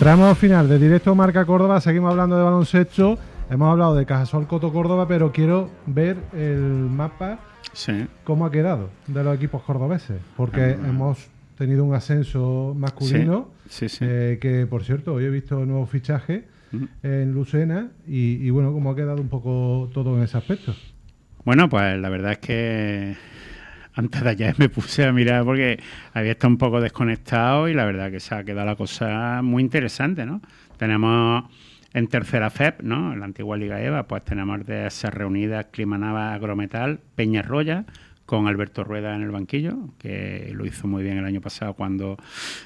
Tramo final de Directo Marca Córdoba, seguimos hablando de baloncesto, hemos hablado de Cajasol Coto Córdoba, pero quiero ver el mapa, cómo ha quedado de los equipos cordobeses, porque hemos tenido un ascenso masculino, que por cierto, hoy he visto nuevos fichajes en Lucena y bueno, cómo ha quedado un poco todo en ese aspecto. Bueno, pues la verdad es que antes de ayer me puse a mirar porque había estado un poco desconectado y la verdad que se ha quedado la cosa muy interesante, ¿no? Tenemos en tercera FEP, ¿no? En la antigua Liga EVA, pues tenemos de esas reunidas Climanava Agrometal, Peñarroya, con Alberto Rueda en el banquillo, que lo hizo muy bien el año pasado cuando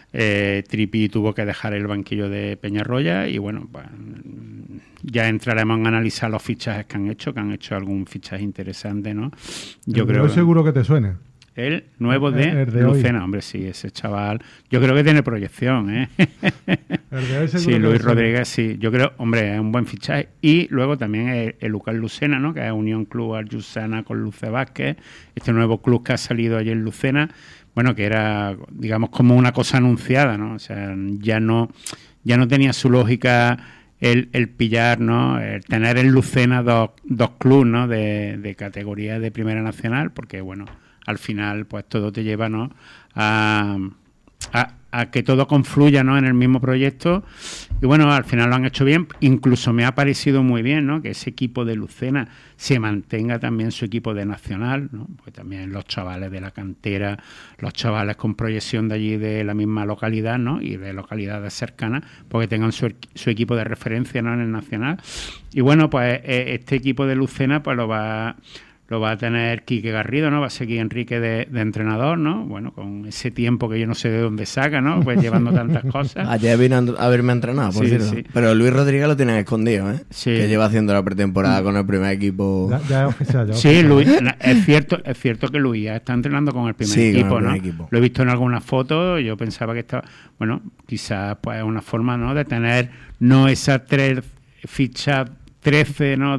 Tripi tuvo que dejar el banquillo de Peñarroya y bueno, pues ya entraremos en analizar los fichajes que han hecho algún fichaje interesante, ¿no? Yo creo que seguro que te suene. El nuevo de Lucena, hoy. Hombre, sí, ese chaval, yo creo que tiene proyección, ¿eh? El de hoy sí, Luis Rodríguez, sí, yo creo, hombre, es un buen fichaje. Y luego también el Lucas Lucena, ¿no? Que es Unión Club Arjusana con Luce Vázquez, este nuevo club que ha salido ayer en Lucena, bueno, que era, digamos, como una cosa anunciada, ¿no? O sea, ya no tenía su lógica el pillar, ¿no? El tener en Lucena dos clubes, ¿no? De categoría de Primera Nacional, porque, bueno, al final pues todo te lleva, ¿no? a que todo confluya, ¿no? En el mismo proyecto y bueno, al final lo han hecho bien. Incluso me ha parecido muy bien, ¿no? Que ese equipo de Lucena se mantenga también su equipo de Nacional, ¿no? Pues también los chavales de la cantera, los chavales con proyección de allí de la misma localidad, ¿no? Y de localidades cercanas, porque tengan su equipo de referencia, ¿no? En el Nacional. Y bueno, pues este equipo de Lucena pues lo va a tener Quique Garrido, ¿no? Va a seguir Enrique de entrenador, ¿no? Bueno, con ese tiempo que yo no sé de dónde saca, ¿no? Pues llevando tantas cosas. Ayer vino a verme entrenado, por cierto. Sí. Pero Luis Rodríguez lo tienen escondido, ¿eh? Sí. Que lleva haciendo la pretemporada con el primer equipo. Ya es oficial. Sí, Luis, es cierto que Luis ya está entrenando con el primer equipo, con el primer equipo. Lo he visto en algunas fotos, yo pensaba que estaba... Bueno, quizás pues es una forma, ¿no? De tener no esas 3 fichas, 13, ¿no?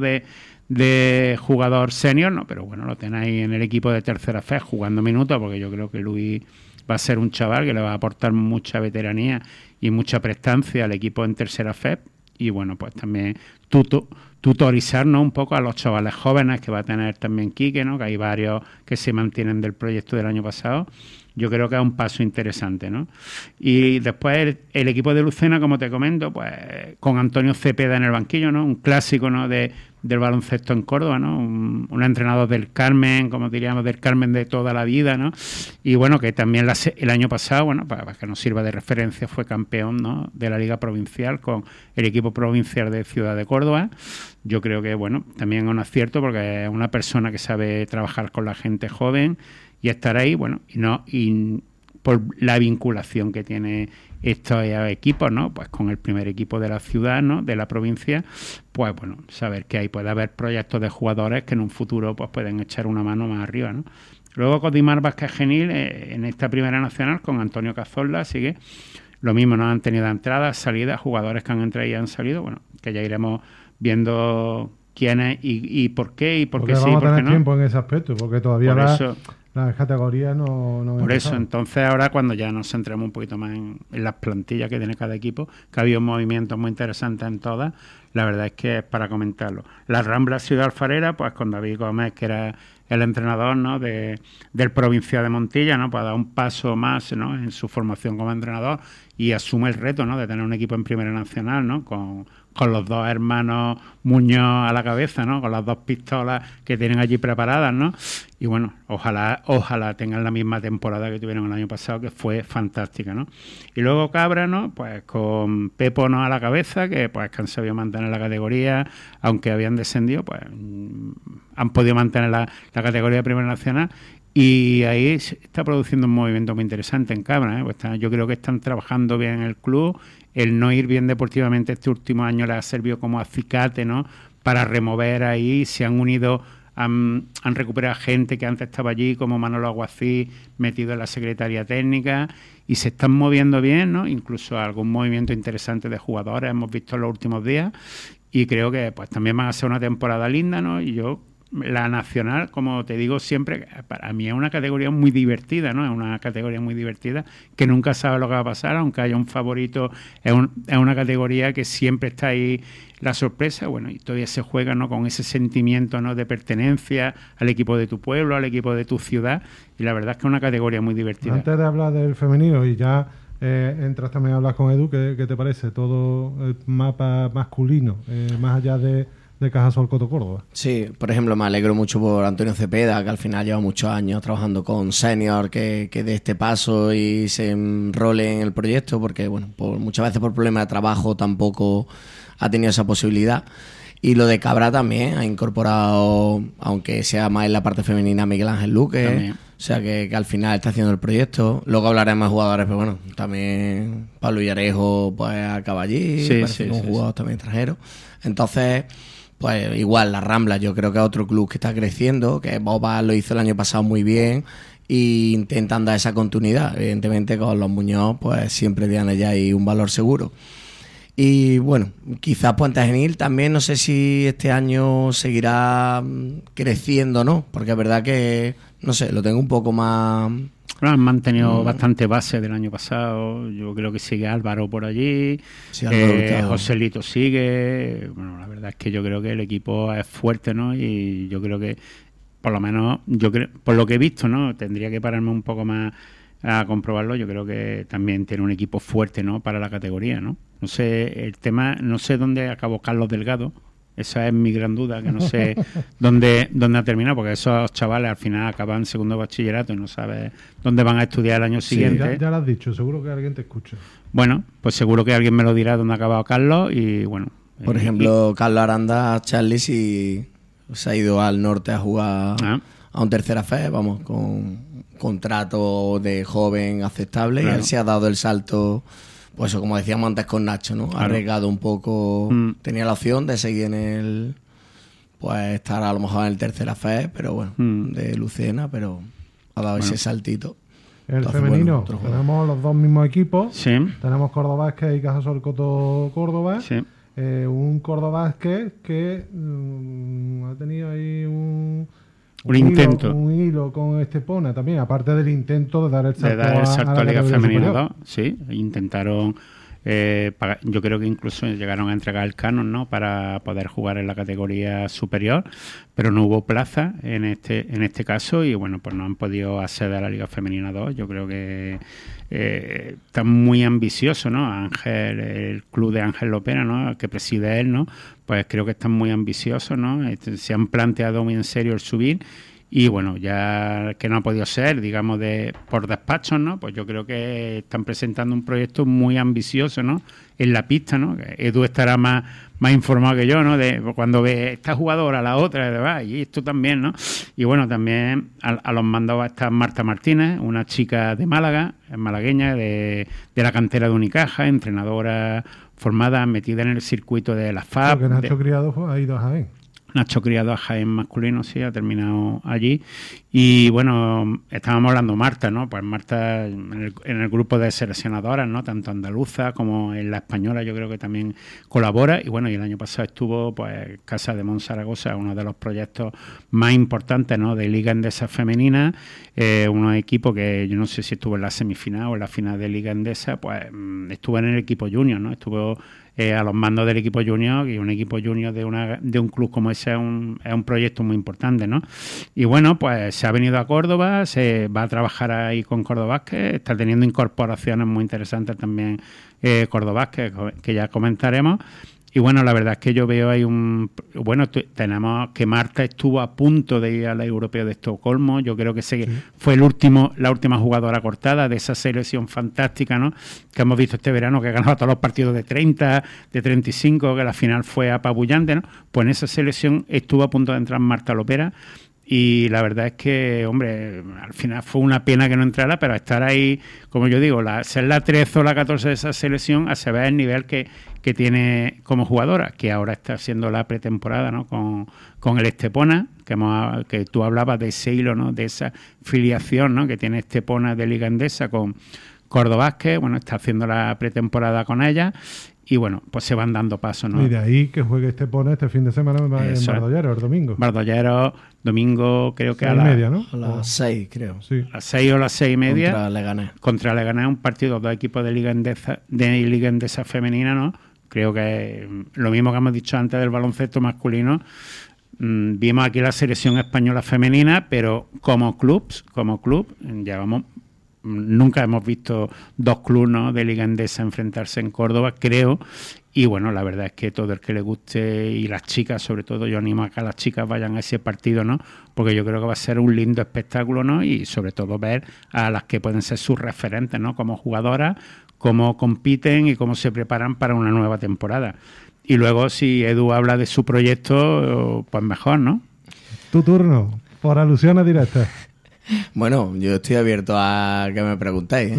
De jugador senior, no, pero bueno, lo tenéis en el equipo de tercera FEP jugando minutos, porque yo creo que Luis va a ser un chaval que le va a aportar mucha veteranía y mucha prestancia al equipo en tercera FEP y bueno, pues también tutorizarnos un poco a los chavales jóvenes que va a tener también Quique, ¿no? Que hay varios que se mantienen del proyecto del año pasado. Yo creo que es un paso interesante, ¿no? Y después el equipo de Lucena, como te comento, pues con Antonio Cepeda en el banquillo, ¿no? Un clásico, ¿no? Del baloncesto en Córdoba, ¿no? Un entrenador del Carmen, como diríamos, del Carmen de toda la vida, ¿no? Y bueno, que también el año pasado, bueno, para que nos sirva de referencia, fue campeón, ¿no? De la Liga Provincial con el equipo provincial de Ciudad de Córdoba. Yo creo que, bueno, también es un acierto porque es una persona que sabe trabajar con la gente joven y estar ahí, bueno, y por la vinculación que tiene estos equipos, ¿no? Pues con el primer equipo de la ciudad, ¿no? De la provincia, pues bueno, saber que ahí puede haber proyectos de jugadores que en un futuro pues pueden echar una mano más arriba, ¿no? Luego Codimar Vázquez Genil en esta Primera Nacional con Antonio Cazorla, así que lo mismo, no han tenido entradas, salidas, jugadores que han entrado y han salido, bueno, que ya iremos viendo quiénes y por qué y por qué sí y por qué no. Vamos a tener tiempo en ese aspecto, porque todavía las categorías no por eso, entonces ahora cuando ya nos centremos un poquito más en las plantillas que tiene cada equipo, que ha habido movimientos muy interesantes en todas, la verdad es que es para comentarlo. La Rambla Ciudad Alfarera, pues con David Gómez, que era el entrenador, ¿no? del Provincial de Montilla, ¿no? Para dar un paso más, ¿no? En su formación como entrenador y asume el reto, ¿no? De tener un equipo en Primera Nacional, ¿no? Con los 2 hermanos Muñoz a la cabeza, ¿no? Con las 2 pistolas que tienen allí preparadas, ¿no? Y bueno, ojalá tengan la misma temporada que tuvieron el año pasado, que fue fantástica, ¿no? Y luego Cabra, ¿no? Pues con Pepo, ¿no? A la cabeza, que pues que han sabido mantener la categoría, aunque habían descendido, pues han podido mantener la categoría de Primera Nacional. Y ahí se está produciendo un movimiento muy interesante en Cabra, ¿eh? Pues yo creo que están trabajando bien en el club. El no ir bien deportivamente este último año le ha servido como acicate, ¿no? Para remover ahí, se han unido, han recuperado gente que antes estaba allí, como Manolo Aguací, metido en la Secretaría Técnica, y se están moviendo bien, ¿no? Incluso algún movimiento interesante de jugadores hemos visto en los últimos días, y creo que pues también van a ser una temporada linda, ¿no? Y yo la nacional, como te digo siempre, para mí es una categoría muy divertida, ¿no? Es una categoría muy divertida que nunca sabe lo que va a pasar, aunque haya un favorito. Es una categoría que siempre está ahí la sorpresa, bueno, y todavía se juega, ¿no? Con ese sentimiento, ¿no? De pertenencia al equipo de tu pueblo, al equipo de tu ciudad, y la verdad es que es una categoría muy divertida. Antes de hablar del femenino y ya entras también a hablar con Edu, ¿qué te parece todo el mapa masculino, más allá de Cajasol Coto Córdoba? Sí, por ejemplo, me alegro mucho por Antonio Cepeda, que al final lleva muchos años trabajando con Senior, que dé este paso y se enrole en el proyecto, porque bueno, muchas veces por problemas de trabajo tampoco ha tenido esa posibilidad. Y lo de Cabra también ha incorporado, aunque sea más en la parte femenina, Miguel Ángel Luque, también. O sea que al final está haciendo el proyecto. Luego hablaremos de jugadores, pero bueno, también Pablo Villarejo pues acaba allí, parece un jugador también extranjero. Entonces, pues igual la Rambla, yo creo que es otro club que está creciendo, que Boba lo hizo el año pasado muy bien e intentan dar esa continuidad. Evidentemente con los Muñoz pues siempre tienen ya ahí un valor seguro. Y bueno, quizás Puente Genil también, no sé si este año seguirá creciendo o no, porque es verdad que, no sé, lo tengo un poco más... Han mantenido bastante base del año pasado. Yo creo que sigue Álvaro por allí, sí, Joselito sigue. Bueno, la verdad es que yo creo que el equipo es fuerte, ¿no? Y yo creo que, por lo menos, por lo que he visto, ¿no? Tendría que pararme un poco más a comprobarlo. Yo creo que también tiene un equipo fuerte, ¿no? Para la categoría, ¿no? No sé, el tema, no sé dónde acabó Carlos Delgado. Esa es mi gran duda, que no sé dónde ha terminado, porque esos chavales al final acaban segundo bachillerato y no sabes dónde van a estudiar el año siguiente. Ya lo has dicho, seguro que alguien te escucha. Bueno, pues seguro que alguien me lo dirá dónde ha acabado Carlos y bueno. Por ejemplo, Carlos Aranda, Charlie, si se ha ido al norte a jugar a un tercera fe, vamos, con contrato de joven aceptable, claro. Y él se ha dado el salto... Pues eso, como decíamos antes con Nacho, ¿no? Ha arriesgado un poco, tenía la opción de seguir en el, pues estar a lo mejor en el tercera fe, pero bueno, de Lucena, pero ha dado ese saltito. El entonces, femenino, tenemos los dos mismos equipos, sí. Tenemos Córdoba Basket y Cajasol Coto Córdoba, sí. Un Córdoba Basket que ha tenido ahí un hilo con Estepona también, aparte del intento de dar el salto a Liga Femenina 2, sí, intentaron, yo creo que incluso llegaron a entregar el canon, ¿no? Para poder jugar en la categoría superior, pero no hubo plaza en este caso y bueno, pues no han podido acceder a la Liga Femenina 2. Yo creo que están muy ambiciosos, ¿no? Ángel, el club de Ángel Lopera, ¿no? Que preside él, ¿no? Pues creo que están muy ambiciosos, ¿no? Se han planteado muy en serio el subir y bueno, ya que no ha podido ser, digamos, por despachos, ¿no? Pues yo creo que están presentando un proyecto muy ambicioso, ¿no? En la pista, ¿no? Edu estará más informado que yo, ¿no? De cuando ve esta jugadora, la otra, y esto también, ¿no? Y bueno, también a los mandos va a estar Marta Martínez, una chica de Málaga, malagueña, de la cantera de Unicaja, entrenadora formada, metida en el circuito de la FAB. Porque Nacho Criado ha ido a Jaén. Nacho Criado a Jaén masculino, sí, ha terminado allí. Y bueno, estábamos hablando Marta, ¿no? Pues Marta en el grupo de seleccionadoras, ¿no? Tanto andaluza como en la española, yo creo que también colabora. Y bueno, y el año pasado estuvo, pues, Casa de Monzaragoza, uno de los proyectos más importantes, ¿no? De Liga Endesa Femenina, unos equipos que yo no sé si estuvo en la semifinal o en la final de Liga Endesa, pues estuvo en el equipo junior, ¿no? Estuvo a los mandos del equipo junior, y un equipo junior de un club como ese es un proyecto muy importante, ¿no? Y bueno, pues se ha venido a Córdoba, se va a trabajar ahí con Córdoba Basket, está teniendo incorporaciones muy interesantes también Córdoba Basket, que ya comentaremos. Y bueno, la verdad es que yo veo ahí tenemos que Marta estuvo a punto de ir al Europeo de Estocolmo. Yo creo que fue la última jugadora cortada de esa selección fantástica, ¿no? Que hemos visto este verano, que ganaba todos los partidos de 30, de 35, que la final fue apabullante, ¿no? Pues en esa selección estuvo a punto de entrar Marta Lopera. Y la verdad es que, hombre, al final fue una pena que no entrara, pero estar ahí, como yo digo, ser la 13 o la 14 de esa selección, a saber el nivel que tiene como jugadora, que ahora está haciendo la pretemporada, ¿no? Con el Estepona, que tú hablabas de ese hilo, ¿no? De esa filiación, ¿no? Que tiene Estepona de Liga Endesa con Córdoba Basket. Bueno, está haciendo la pretemporada con ella y bueno, pues se van dando pasos, ¿no? Y de ahí que juegue este fin de semana en Bardollero, el domingo. Bardollero, domingo creo que 6:30, ¿no? A las 6, creo. Sí. A las 6 o las 6:30. Contra Leganés, un partido, 2 equipos de Liga Endesa femenina, ¿no? Creo que lo mismo que hemos dicho antes del baloncesto masculino. Vimos aquí la selección española femenina, pero como club, nunca hemos visto 2 clubes, ¿no?, de Liga Endesa enfrentarse en Córdoba, creo. Y bueno, la verdad es que todo el que le guste, y las chicas sobre todo, yo animo a que las chicas vayan a ese partido, ¿no? Porque yo creo que va a ser un lindo espectáculo, ¿no? Y sobre todo ver a las que pueden ser sus referentes, ¿no?, como jugadoras, cómo compiten y cómo se preparan para una nueva temporada. Y luego, si Edu habla de su proyecto, pues mejor, ¿no? Tu turno, por alusiones directas. Bueno, yo estoy abierto a que me preguntéis.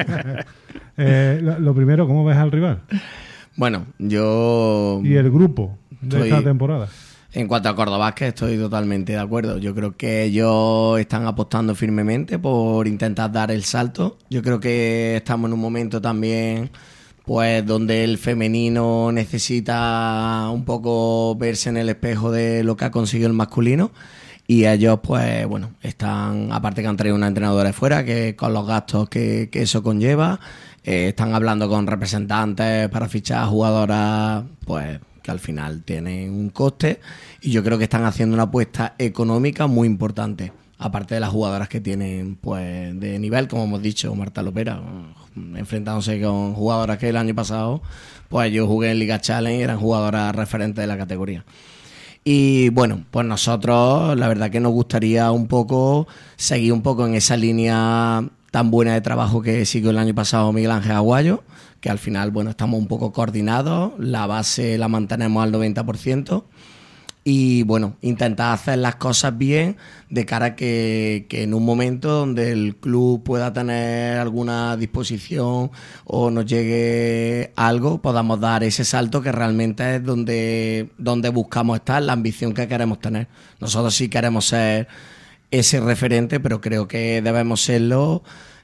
Lo primero, ¿cómo ves al rival? Bueno, yo... ¿Y el grupo de esta temporada? En cuanto a Córdoba Basket, estoy totalmente de acuerdo. Yo creo que ellos están apostando firmemente por intentar dar el salto. Yo creo que estamos en un momento también, pues, donde el femenino necesita un poco verse en el espejo de lo que ha conseguido el masculino. Y ellos, pues, bueno, están, aparte que han traído una entrenadora de fuera, que con los gastos que eso conlleva, están hablando con representantes para fichar jugadoras, pues, que al final tienen un coste, y yo creo que están haciendo una apuesta económica muy importante, aparte de las jugadoras que tienen, pues, de nivel, como hemos dicho, Marta Lopera, enfrentándose con jugadoras que el año pasado, pues yo jugué en Liga Challenge y eran jugadoras referentes de la categoría. Y bueno, pues nosotros la verdad que nos gustaría un poco seguir un poco en esa línea tan buena de trabajo que siguió el año pasado Miguel Ángel Aguayo, que al final, bueno, estamos un poco coordinados, la base la mantenemos al 90%, y bueno, intentar hacer las cosas bien de cara a que en un momento donde el club pueda tener alguna disposición o nos llegue algo, podamos dar ese salto que realmente es donde buscamos estar, la ambición que queremos tener. Nosotros sí queremos ser ese referente, pero creo que debemos serlo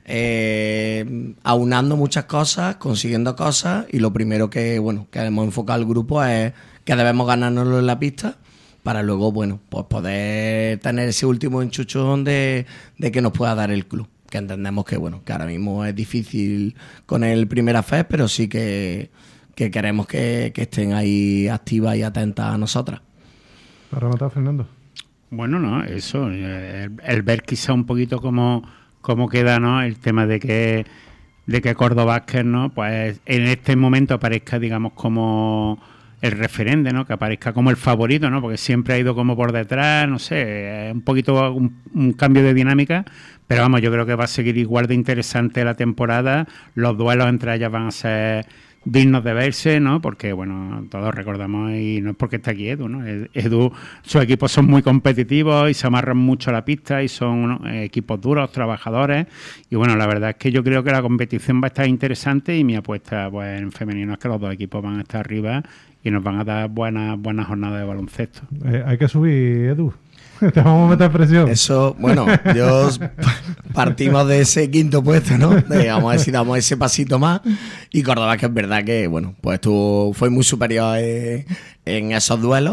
aunando muchas cosas, consiguiendo cosas, y lo primero que hemos enfocado al grupo es que debemos ganárnoslo en la pista, para luego, bueno, pues poder tener ese último enchuchón de que nos pueda dar el club. Que entendemos que, bueno, que ahora mismo es difícil con el Primera Fest, pero sí que queremos que estén ahí activas y atentas a nosotras. Para rematar, Fernando. Bueno, no, eso, el ver quizá un poquito cómo queda, ¿no?, el tema de que Córdoba Basket, ¿no?, pues en este momento aparezca, digamos, como el referente, ¿no?, que aparezca como el favorito, ¿no?, porque siempre ha ido como por detrás, no sé, un poquito un cambio de dinámica, pero vamos, yo creo que va a seguir igual de interesante la temporada. Los duelos entre ellas van a ser dignos de verse, ¿no?, porque bueno, todos recordamos, y no es porque está aquí Edu, ¿no?, Edu, sus equipos son muy competitivos y se amarran mucho a la pista y son equipos duros, trabajadores, y bueno, la verdad es que yo creo que la competición va a estar interesante, y mi apuesta, pues, en femenino es que los dos equipos van a estar arriba y nos van a dar buenas jornadas de baloncesto. Hay que subir, Edu. Te vamos a meter presión. Eso, bueno, yo partimos de ese quinto puesto, ¿no? Vamos a ver si damos ese pasito más. Y Córdoba, que es verdad que, bueno, pues fue muy superior en esos duelos.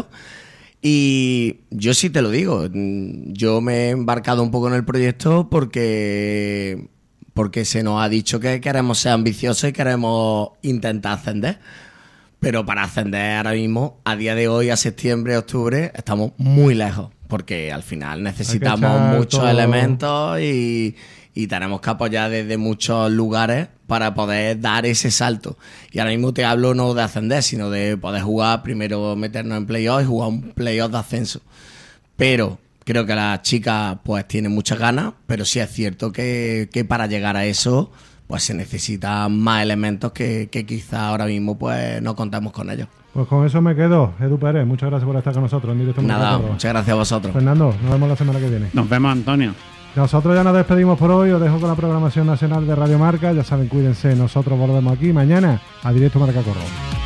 Y yo sí te lo digo, yo me he embarcado un poco en el proyecto porque se nos ha dicho que queremos ser ambiciosos y queremos intentar ascender. Pero para ascender ahora mismo, a día de hoy, a septiembre, octubre, estamos muy lejos, porque al final necesitamos muchos elementos y tenemos que apoyar desde muchos lugares para poder dar ese salto. Y ahora mismo te hablo no de ascender, sino de poder jugar, primero meternos en playoff y jugar un playoff de ascenso. Pero creo que las chicas pues tienen muchas ganas, pero sí es cierto que para llegar a eso pues se necesitan más elementos que quizá ahora mismo pues no contamos con ellos. Pues con eso me quedo. Edu Pérez, muchas gracias por estar con nosotros en directo. Nada, muchas gracias a vosotros. Fernando, nos vemos la semana que viene. Nos vemos, Antonio. Nosotros ya nos despedimos por hoy. Os dejo con la programación nacional de Radio Marca. Ya saben, cuídense. Nosotros volvemos aquí mañana a Directo Marca Córdoba.